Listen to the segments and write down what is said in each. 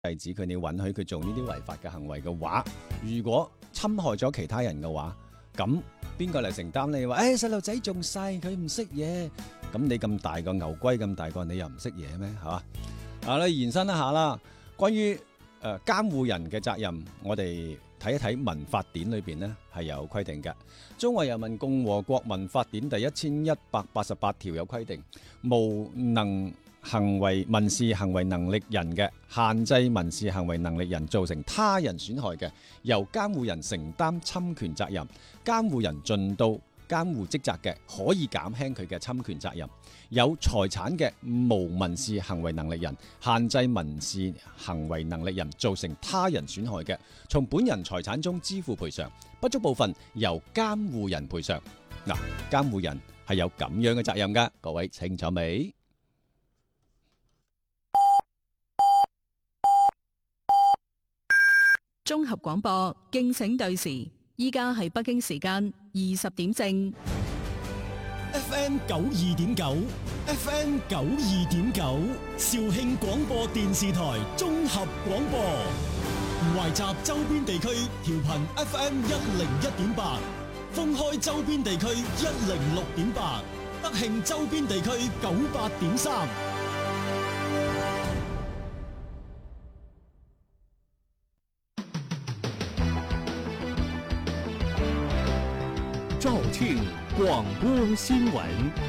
制止佢，你允許佢做呢啲違法嘅行為嘅話，如果侵害咗其他人嘅話，咁邊個嚟承擔你話？細路仔仲細，佢唔識嘢，咁你咁大個牛龜咁大個，你又唔識嘢咩？係嘛？你延伸一下啦，關於監護人嘅責任，我哋睇一睇民法典裏邊呢係有規定嘅。《中華人民共和國民法典》第1188條有規定，無能民事行為能力人嘅，限制民事行為能力人造成他人損害嘅，由監護人承擔侵權責任。監護人盡到監護職責嘅，可以減輕佢嘅侵權責任。有財產嘅無民事行為能力人，限制民事行為能力人造成他人損害嘅，從本人財產中支付賠償，不足部分由監護人賠償。監護人係有咁樣嘅責任㗎，各位清楚未？ 綜合廣播，敬請對時。依家係北京時間20點正。 FM 92.9 ，FM 92.9，肇慶廣播電視台綜合廣播，懷集周邊地區調頻 FM 101.8，封開周邊地區106.8，德慶周邊地區98.3。 肇慶廣播新聞。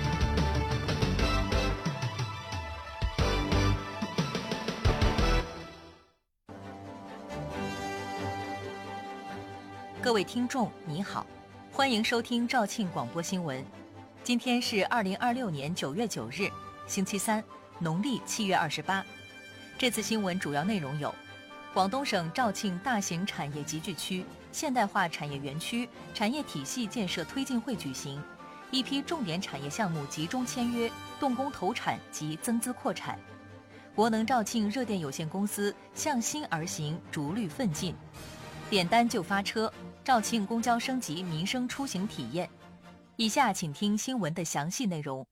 各位聽眾你好，歡迎收聽肇慶廣播新聞。今天是2026年9月9日，星期三，農曆7月28。這次新聞主要內容有：廣東省肇慶大型產業集聚區現代化產業園區產業體系建設推進會舉行，一批重點產業項目集中簽約，動工投產及增資擴產。國能肇慶熱電有限公司向新而行，逐綠奮進。點單就發車，肇慶公交升級民生出行體驗。以下請聽新聞的詳細內容。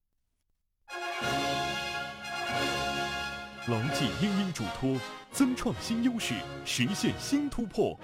牢記因應囑託，增創新優勢，實現新突破。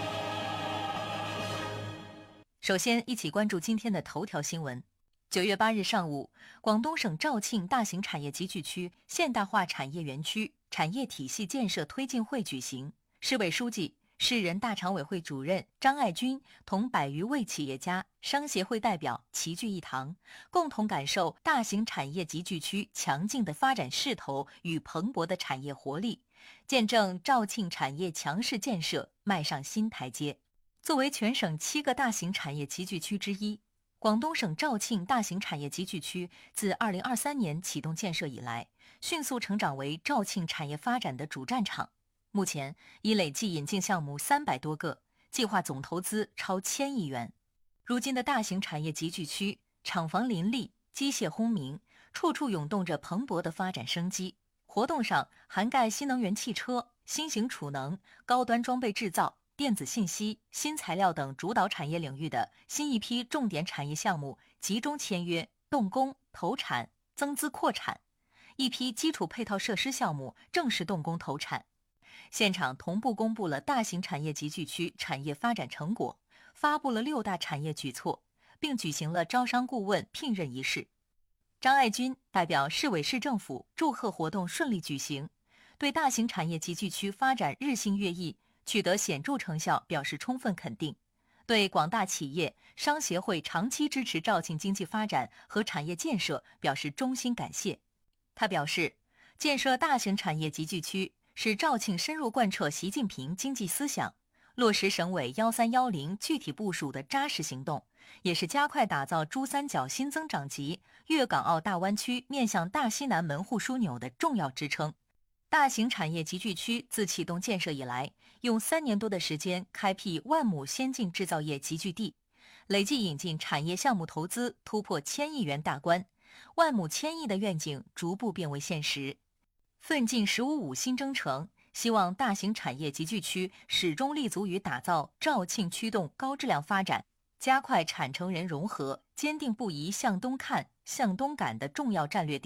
首先，一起關注今天的頭條新聞。9月8日上午，廣東省肇慶大型產業集聚區現代化產業園區產業體系建設推進會舉行，市委書記、市人大常委會主任張愛軍同100餘位企業家、商協會代表齊聚一堂，共同感受大型產業集聚區強勁的發展勢頭與蓬勃的產業活力，見證肇慶產業強勢建設邁上新台階。作為全省7個大型產業集聚區之一，廣東省肇慶大型產業集聚區自2023年啟動建設以來，迅速成長為肇慶產業發展的主戰場。目前已累計引進項目300多個，計劃總投資超1000億元。如今的大型產業集聚區，廠房林立，機械轟鳴，處處湧動着蓬勃的發展生機。活動上涵蓋新能源汽車、新型儲能、高端裝備製造、電子信息、新材料等主導產業領域的新一批重點產業項目集中簽約、動工、投產、增資擴產，一批基礎配套設施項目正式動工投產。現場同步公布了大型產業集聚區產業發展成果，發布了6大產業舉措，並舉行了招商顧問聘任儀式。張愛軍代表市委市政府祝賀活動順利舉行，對大型產業集聚區發展日新月異，取得顯著成效表示充分肯定，對廣大企業、商協會長期支持肇慶經濟發展和產業建設表示衷心感謝。他表示，建設大型產業集聚區是肇慶深入貫徹習近平經濟思想，落實省委1310具體部署的扎實行動，也是加快打造珠三角新增長極、粵港澳大灣區面向大西南門戶樞紐的重要支撐。大型產業集聚區自啟動建設以來，用3年多的時間開闢萬畝先進製造業集聚地，累計引進產業項目投資突破1000億元大關，萬畝1000億的願景逐步變為現實。奮進15.5新征程，希望大型產業集聚區始終立足於打造肇慶驅動高質量發展、加快產城人融合、堅定不移向東看、向東趕的重要戰略地，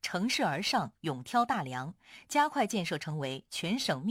乘势而上，勇挑大梁，加快建设成为全省